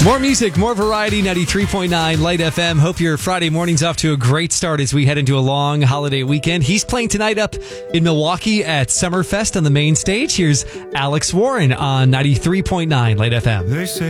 More music, more variety, 93.9 Light FM. Hope your Friday morning's off to a great start as we head into a long holiday weekend. He's playing tonight up in Milwaukee at Summerfest on the main stage. Here's Alex Warren on 93.9 Light FM.